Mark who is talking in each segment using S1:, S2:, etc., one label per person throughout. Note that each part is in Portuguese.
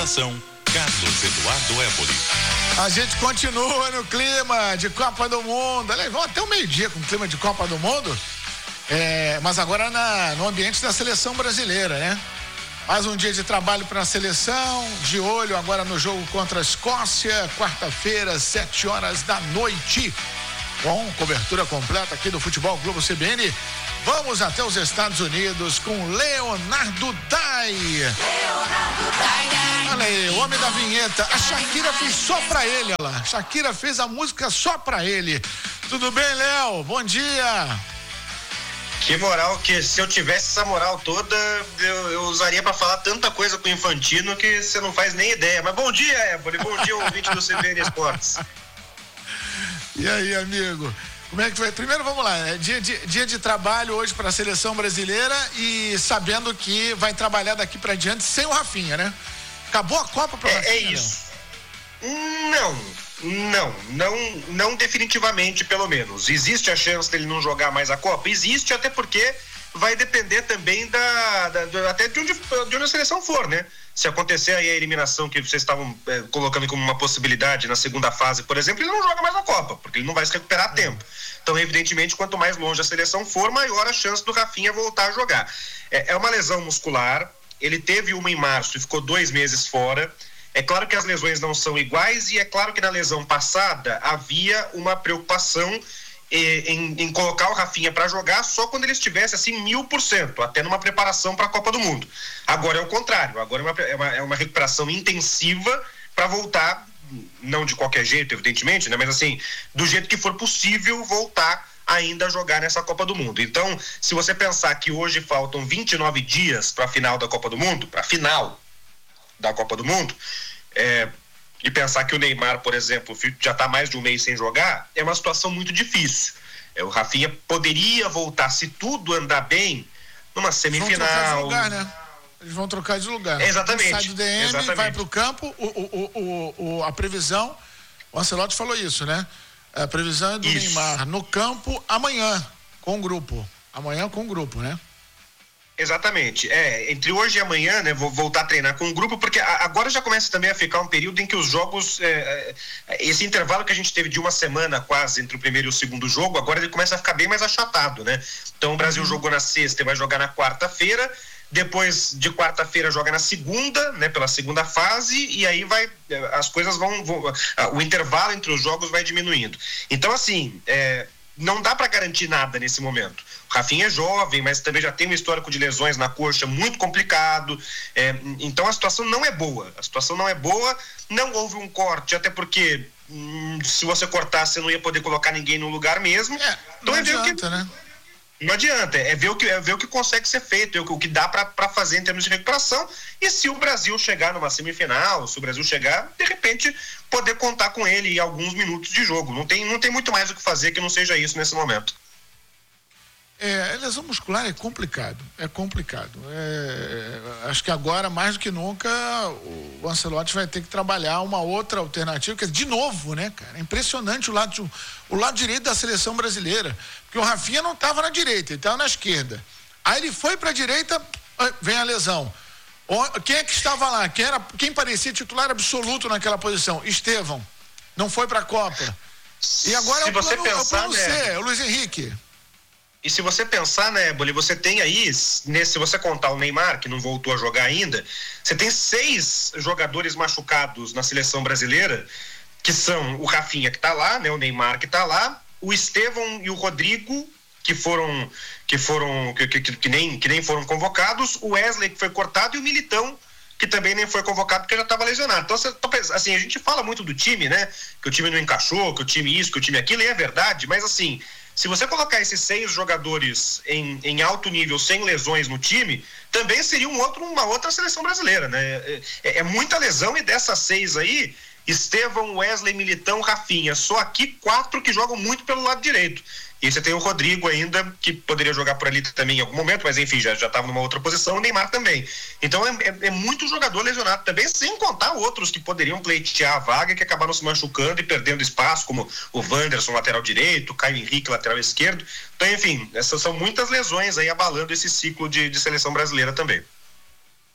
S1: Apresentação: Carlos Eduardo Éboli.
S2: A gente continua no clima de Copa do Mundo. Vamos até o meio-dia com o clima de Copa do Mundo. Mas agora no ambiente da seleção brasileira, né? Mais um dia de trabalho para a seleção, de olho agora no jogo contra a Escócia, quarta-feira, 7h, com cobertura completa aqui do Futebol Globo CBN. Vamos até os Estados Unidos com Leonardo Dai. Olha aí, o homem da vinheta. A Shakira fez só pra ele, olha lá. Shakira fez a música só pra ele. Tudo bem, Léo? Bom dia.
S3: Que moral, que se eu tivesse essa moral toda, eu usaria pra falar tanta coisa com o Infantino que você não faz nem ideia. Mas bom dia, Éboli, bom dia, ouvinte do CBN Esportes.
S2: E aí, amigo? Como é que vai? Primeiro, vamos lá, dia de trabalho hoje para a seleção brasileira e sabendo que vai trabalhar daqui para diante sem o Rafinha, né? Acabou a Copa para o Rafinha?
S3: É isso. Não definitivamente, pelo menos. Existe a chance dele não jogar mais a Copa? Existe, até porque vai depender também até de onde a seleção for, né? Se acontecer aí a eliminação que vocês estavam colocando como uma possibilidade na segunda fase, por exemplo, ele não joga mais a Copa, porque ele não vai se recuperar a tempo. Então, evidentemente, quanto mais longe a seleção for, maior a chance do Rafinha voltar a jogar. É uma lesão muscular, ele teve uma em março e ficou 2 meses fora. É claro que as lesões não são iguais e é claro que na lesão passada havia uma preocupação em colocar o Rafinha para jogar só quando ele estivesse assim 1000%, até numa preparação para a Copa do Mundo. Agora é o contrário, agora é uma recuperação intensiva para voltar, não de qualquer jeito, evidentemente, né? Mas assim, do jeito que for possível voltar ainda a jogar nessa Copa do Mundo. Então, se você pensar que hoje faltam 29 dias para a final da Copa do Mundo, para a final da Copa do Mundo, e pensar que o Neymar, por exemplo, já está mais de um mês sem jogar, é uma situação muito difícil. O Rafinha poderia voltar, se tudo andar bem, numa semifinal.
S2: Vão trocar de lugar, né? Eles vão trocar de lugar.
S3: Exatamente.
S2: Sai do DM,
S3: exatamente.
S2: Vai para o campo, a previsão, o Ancelotti falou isso, né? A previsão é do Neymar no campo amanhã, com o grupo. Amanhã com o grupo, né?
S3: Exatamente, entre hoje e amanhã, né, vou voltar a treinar com o grupo, porque agora já começa também a ficar um período em que os jogos, esse intervalo que a gente teve de uma semana quase entre o primeiro e o segundo jogo, agora ele começa a ficar bem mais achatado, né? Então o Brasil jogou na sexta e vai jogar na quarta-feira, depois de quarta-feira joga na segunda, né, pela segunda fase, e aí as coisas o intervalo entre os jogos vai diminuindo. Então assim, não dá para garantir nada nesse momento. O Rafinha é jovem, mas também já tem um histórico de lesões na coxa muito complicado. Então a situação não é boa. Não houve um corte, até porque se você cortar, você não ia poder colocar ninguém no lugar mesmo.
S2: Então não adianta, né?
S3: Não adianta, é ver o que consegue ser feito, o que dá para fazer em termos de recuperação. E se o Brasil chegar numa semifinal, se o Brasil chegar, de repente, poder contar com ele em alguns minutos de jogo. Não tem muito mais o que fazer que não seja isso nesse momento.
S2: Lesão muscular é complicado. Acho que agora, mais do que nunca, o Ancelotti vai ter que trabalhar uma outra alternativa, que de novo, né, cara? É impressionante o lado direito da seleção brasileira, porque o Rafinha não estava na direita, ele estava na esquerda. Aí ele foi para a direita, vem a lesão. Quem é que estava lá? Quem parecia titular absoluto naquela posição? Estevão. Não foi para a Copa. E agora é o plano C, é o Luiz Henrique.
S3: E se você pensar, né, Éboli, você tem aí, se você contar o Neymar, que não voltou a jogar ainda, você tem 6 jogadores machucados na seleção brasileira, que são o Rafinha, que tá lá, né, o Neymar, que tá lá, o Estevão e o Rodrigo, que nem foram convocados, o Wesley, que foi cortado, e o Militão, que também nem foi convocado porque já estava lesionado. Então, assim, a gente fala muito do time, né, que o time não encaixou, que o time isso, que o time aquilo, e é verdade, mas assim, se você colocar esses 6 jogadores em alto nível, sem lesões no time, também seria uma outra seleção brasileira, né? É muita lesão, e dessas 6 aí, Estevão, Wesley, Militão, Rafinha, só aqui 4 que jogam muito pelo lado direito. E você tem o Rodrigo ainda, que poderia jogar por ali também em algum momento, mas enfim, já estava numa outra posição, o Neymar também. Então é muito jogador lesionado também, sem contar outros que poderiam pleitear a vaga, que acabaram se machucando e perdendo espaço, como o Wanderson, lateral direito, o Caio Henrique, lateral esquerdo. Então, enfim, essas são muitas lesões aí abalando esse ciclo de seleção brasileira também.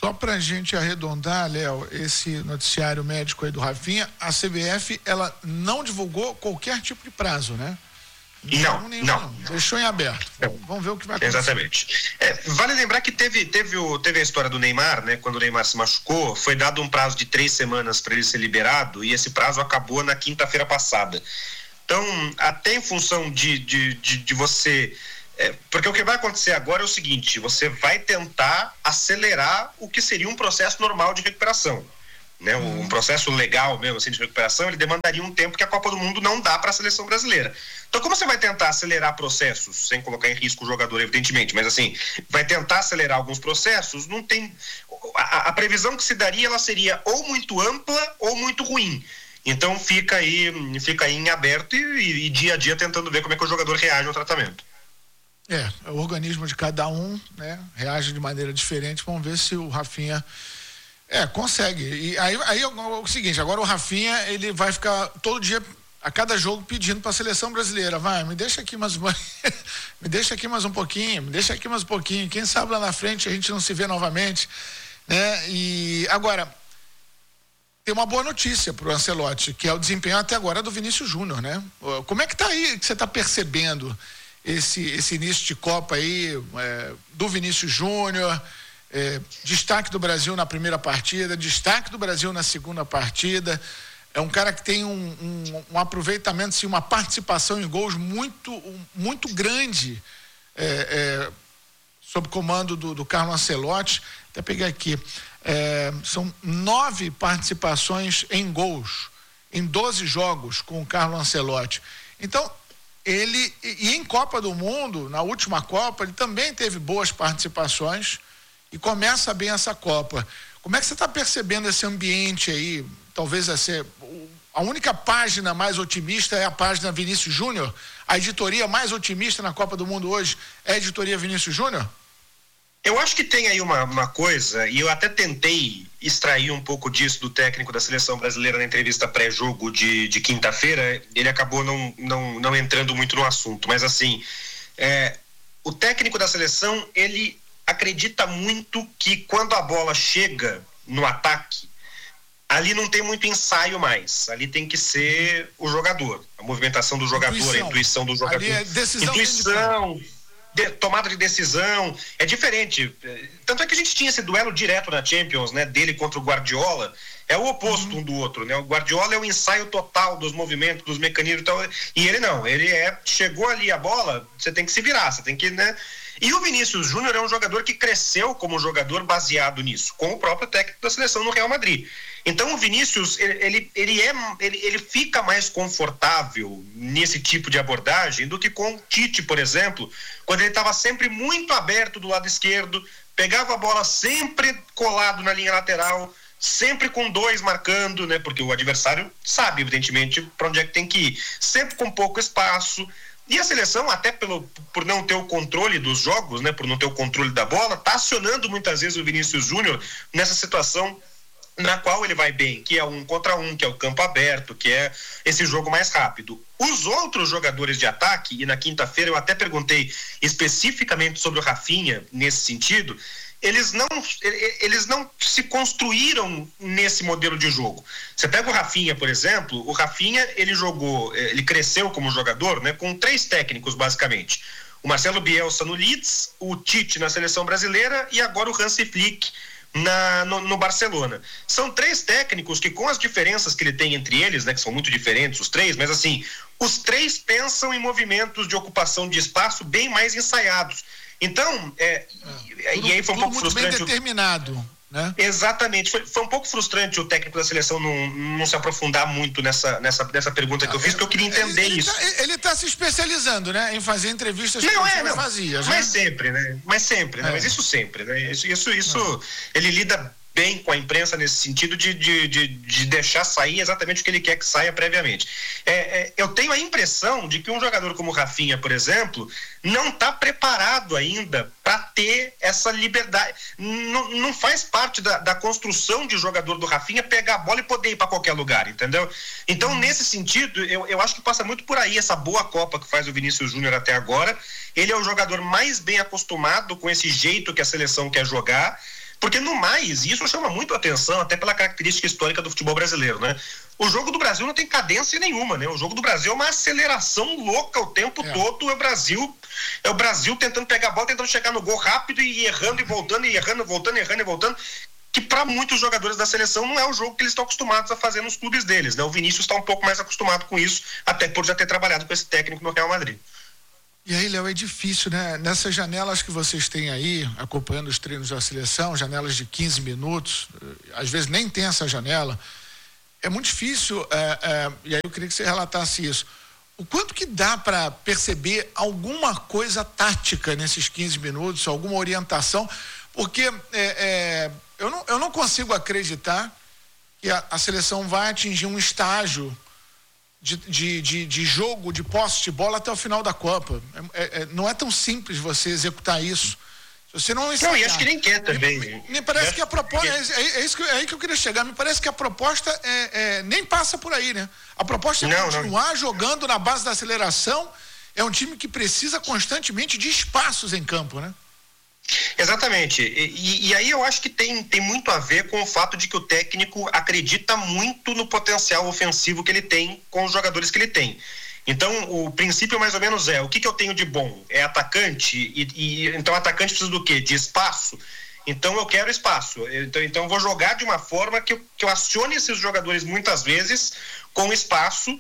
S2: Só pra gente arredondar, Léo, esse noticiário médico aí do Rafinha, a CBF, ela não divulgou qualquer tipo de prazo, né?
S3: Não.
S2: Deixou em aberto. Vamos ver o que vai acontecer.
S3: Exatamente. Vale lembrar que teve a história do Neymar, né? Quando o Neymar se machucou, foi dado um prazo de 3 semanas para ele ser liberado e esse prazo acabou na quinta-feira passada. Então, até em função de você... porque o que vai acontecer agora é o seguinte, você vai tentar acelerar o que seria um processo normal de recuperação. Né, um processo legal mesmo assim de recuperação, ele demandaria um tempo que a Copa do Mundo não dá para a seleção brasileira. Então, como você vai tentar acelerar processos, sem colocar em risco o jogador, evidentemente, mas assim, vai tentar acelerar alguns processos, não tem... A previsão que se daria, ela seria ou muito ampla ou muito ruim. Então, fica aí em aberto e dia a dia tentando ver como é que o jogador reage ao tratamento.
S2: O organismo de cada um, né, reage de maneira diferente. Vamos ver se o Rafinha... consegue. E aí é o seguinte, agora o Rafinha, ele vai ficar todo dia, a cada jogo, pedindo para a seleção brasileira, me deixa aqui mais me deixa aqui mais um pouquinho, quem sabe lá na frente a gente não se vê novamente, né? E agora, tem uma boa notícia pro Ancelotti, que é o desempenho até agora do Vinícius Júnior, né? Como é que tá aí, que você tá percebendo esse início de Copa aí, do Vinícius Júnior? Destaque do Brasil na primeira partida, destaque do Brasil na segunda partida. É um cara que tem um aproveitamento, assim, uma participação em gols muito grande, sob comando do Carlo Ancelotti. Até peguei aqui, são 9 participações em gols em 12 jogos com o Carlo Ancelotti. Então, e em Copa do Mundo, na última Copa, ele também teve boas participações e começa bem essa Copa. Como é que você está percebendo esse ambiente aí? Talvez a única página mais otimista é a página Vinícius Júnior? A editoria mais otimista na Copa do Mundo hoje é a editoria Vinícius Júnior?
S3: Eu acho que tem aí uma coisa, e eu até tentei extrair um pouco disso do técnico da seleção brasileira na entrevista pré-jogo de quinta-feira. Ele acabou não entrando muito no assunto, mas assim, o técnico da seleção, ele acredita muito que quando a bola chega no ataque, ali não tem muito ensaio mais, ali tem que ser o jogador, a movimentação do jogador, a intuição do jogador, tomada de decisão, é diferente. Tanto é que a gente tinha esse duelo direto na Champions, né, dele contra o Guardiola, é o oposto um do outro, né? O Guardiola é o ensaio total dos movimentos, dos mecanismos e tal, e ele não, chegou ali a bola, você tem que se virar, você tem que, né? E o Vinícius Júnior é um jogador que cresceu como jogador baseado nisso, com o próprio técnico da seleção no Real Madrid. Então o Vinícius, ele fica mais confortável nesse tipo de abordagem do que com o Tite, por exemplo, quando ele estava sempre muito aberto do lado esquerdo, pegava a bola sempre colado na linha lateral, sempre com 2 marcando, né? Porque o adversário sabe, evidentemente, para onde é que tem que ir. Sempre com pouco espaço. E a seleção, até por não ter o controle dos jogos, né, por não ter o controle da bola, está acionando muitas vezes o Vinícius Júnior nessa situação na qual ele vai bem, que é 1 contra 1, que é o campo aberto, que é esse jogo mais rápido. Os outros jogadores de ataque, e na quinta-feira eu até perguntei especificamente sobre o Rafinha nesse sentido, eles não se construíram nesse modelo de jogo. Você pega o Rafinha, por exemplo, o Rafinha, ele cresceu como jogador, né, com 3 técnicos, basicamente. O Marcelo Bielsa no Leeds, o Tite na seleção brasileira e agora o Hansi Flick no Barcelona. São 3 técnicos que, com as diferenças que ele tem entre eles, né, que são muito diferentes os 3, mas assim, os 3 pensam em movimentos de ocupação de espaço bem mais ensaiados. Então, e aí foi um pouco frustrante.
S2: Muito bem determinado, né?
S3: Exatamente. Foi um pouco frustrante o técnico da seleção não se aprofundar muito nessa pergunta que eu fiz, porque eu queria entender isso.
S2: Ele está se especializando, né? Em fazer entrevistas que ele não fazia.
S3: Mas sempre, né? Mas isso sempre, né? Isso ele lida bem com a imprensa nesse sentido de deixar sair exatamente o que ele quer que saia previamente. Eu tenho a impressão de que um jogador como o Rafinha, por exemplo, não está preparado ainda para ter essa liberdade. Não faz parte da construção de jogador do Rafinha pegar a bola e poder ir para qualquer lugar, entendeu? Então, nesse sentido, eu acho que passa muito por aí essa boa Copa que faz o Vinícius Júnior até agora. Ele é o jogador mais bem acostumado com esse jeito que a seleção quer jogar. Porque no mais, isso chama muito a atenção, até pela característica histórica do futebol brasileiro, né? O jogo do Brasil não tem cadência nenhuma, né? O jogo do Brasil é uma aceleração louca o tempo todo. É o Brasil tentando pegar a bola, tentando chegar no gol rápido e errando e voltando, e errando, voltando, errando e voltando, que para muitos jogadores da seleção não é o jogo que eles estão acostumados a fazer nos clubes deles, né? O Vinícius está um pouco mais acostumado com isso, até por já ter trabalhado com esse técnico no Real Madrid.
S2: E aí, Léo, é difícil, né? Nessas janelas que vocês têm aí, acompanhando os treinos da seleção, janelas de 15 minutos, às vezes nem tem essa janela, é muito difícil, e aí eu queria que você relatasse isso. O quanto que dá para perceber alguma coisa tática nesses 15 minutos, alguma orientação? Porque eu não consigo acreditar que a seleção vai atingir um estágio de jogo, de posse de bola até o final da Copa. Não é tão simples você executar isso. Se você não ensaiar,
S3: e acho que nem quer também.
S2: Me parece que a proposta, é aí que eu queria chegar, me parece que a proposta nem passa por aí, né? A proposta é continuar jogando na base da aceleração. É um time que precisa constantemente de espaços em campo, né?
S3: Exatamente, e aí eu acho que tem muito a ver com o fato de que o técnico acredita muito no potencial ofensivo que ele tem com os jogadores que ele tem. Então o princípio mais ou menos o que eu tenho de bom? É atacante, então atacante precisa do quê? De espaço. Então eu quero espaço, então eu vou jogar de uma forma que eu acione esses jogadores muitas vezes com espaço,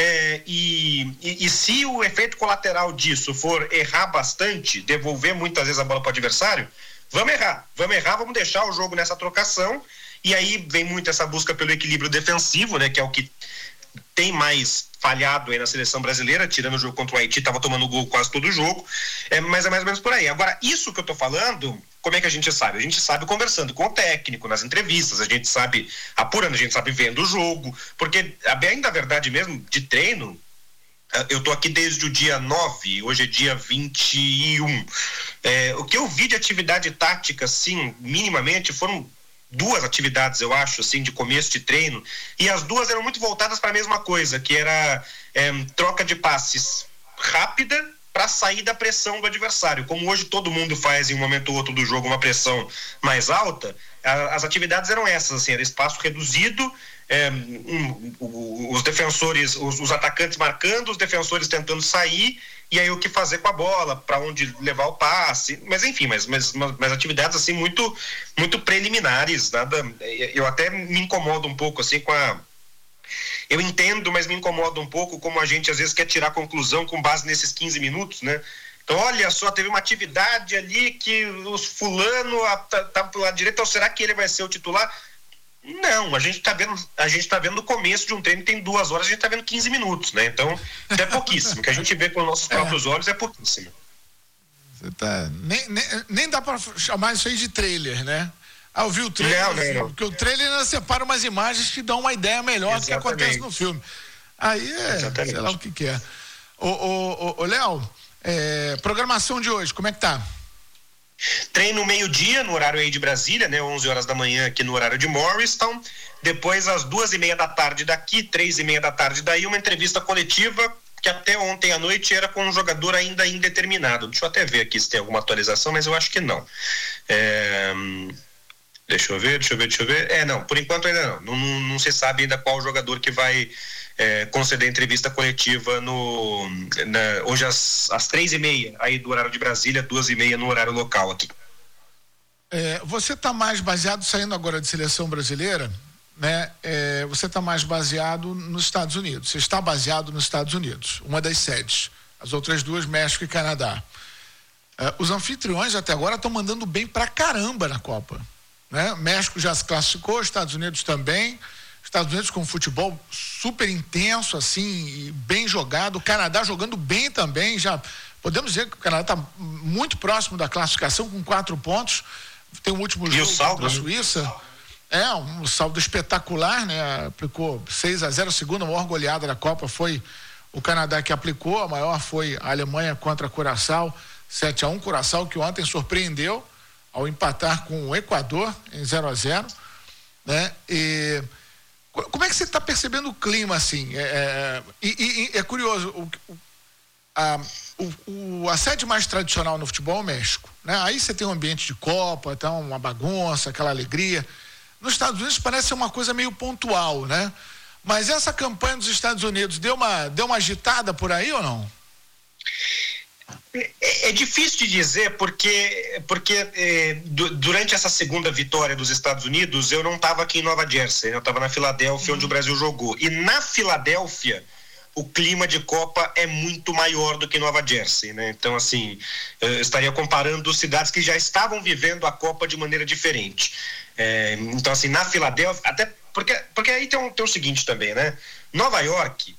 S3: e se o efeito colateral disso for errar bastante, devolver muitas vezes a bola para o adversário, vamos errar, vamos deixar o jogo nessa trocação, e aí vem muito essa busca pelo equilíbrio defensivo, né, que é o que tem mais falhado aí na seleção brasileira, tirando o jogo contra o Haiti, estava tomando gol quase todo o jogo, mas é mais ou menos por aí. Agora, isso que eu tô falando, como é que a gente sabe? A gente sabe conversando com o técnico, nas entrevistas, a gente sabe apurando, a gente sabe vendo o jogo, porque bem da verdade mesmo, de treino, eu tô aqui desde o dia 9, hoje é dia 21. O que eu vi de atividade tática, assim, minimamente, foram 2 atividades, eu acho, assim, de começo de treino, e as 2 eram muito voltadas para a mesma coisa, que era troca de passes rápida para sair da pressão do adversário. Como hoje todo mundo faz em um momento ou outro do jogo uma pressão mais alta, as atividades eram essas, assim, era espaço reduzido, os defensores, os atacantes marcando, os defensores tentando sair, e aí o que fazer com a bola, para onde levar o passe, mas enfim, mas atividades assim muito, muito preliminares, nada. Eu até me incomodo um pouco assim eu entendo, mas me incomoda um pouco como a gente às vezes quer tirar conclusão com base nesses 15 minutos, né? Então, olha só, teve uma atividade ali que os fulano tá pro lado direito, então será que ele vai ser o titular? Não, a gente tá vendo o começo de um treino, tem 2 horas, a gente tá vendo 15 minutos, né? Então, é pouquíssimo. O que a gente vê com os nossos próprios olhos é pouquíssimo.
S2: Nem dá pra chamar isso aí de trailer, né? Eu vi o trailer, não. Porque o trailer ainda separa umas imagens que dão uma ideia melhor do que acontece no filme. Aí sei lá o que é. Ô Léo, programação de hoje, como é que tá?
S3: Treino meio-dia, no horário aí de Brasília, né? 11 horas da manhã aqui no horário de Morristown. Depois, às 2:30 da tarde daqui, 3:30 da tarde daí, uma entrevista coletiva que até ontem à noite era com um jogador ainda indeterminado. Deixa eu até ver aqui se tem alguma atualização, mas eu acho que não. Deixa eu ver. Não, por enquanto ainda não. Não se sabe ainda qual jogador que vai conceder entrevista coletiva hoje às 3:30 aí do horário de Brasília, 2:30 no horário local aqui.
S2: Você está mais baseado, saindo agora de seleção brasileira, né? Você está mais baseado nos Estados Unidos. Você está baseado nos Estados Unidos, uma das sedes. As outras 2, México e Canadá. Os anfitriões até agora estão mandando bem pra caramba na Copa, né? México já se classificou, Estados Unidos também. Estados Unidos com futebol super intenso, assim, e bem jogado. O Canadá jogando bem também. Já podemos dizer que o Canadá está muito próximo da classificação com 4 pontos. Tem o último jogo contra a Suíça. Um saldo espetacular, né? Aplicou 6-0. A segunda maior goleada da Copa foi o Canadá que aplicou. A maior foi a Alemanha contra a Curaçao, 7-1. Curaçao que ontem surpreendeu ao empatar com o Equador em 0-0, né? Como é que você está percebendo o clima, assim? É curioso, a sede mais tradicional no futebol é o México, né? Aí você tem um ambiente de Copa, tá uma bagunça, aquela alegria. Nos Estados Unidos parece ser uma coisa meio pontual, né? Mas essa campanha dos Estados Unidos deu uma agitada por aí ou não?
S3: É difícil de dizer porque durante essa segunda vitória dos Estados Unidos eu não estava aqui em Nova Jersey, eu estava na Filadélfia, onde o Brasil jogou. E na Filadélfia o clima de Copa é muito maior do que Nova Jersey, né? Então, assim, eu estaria comparando cidades que já estavam vivendo a Copa de maneira diferente. Então, assim, na Filadélfia, até porque aí tem o seguinte também, né? Nova York